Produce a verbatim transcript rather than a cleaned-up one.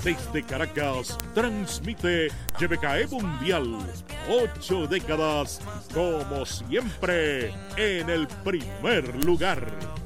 Desde Caracas, transmite G B K E Mundial. Ocho décadas, como siempre, en el primer lugar.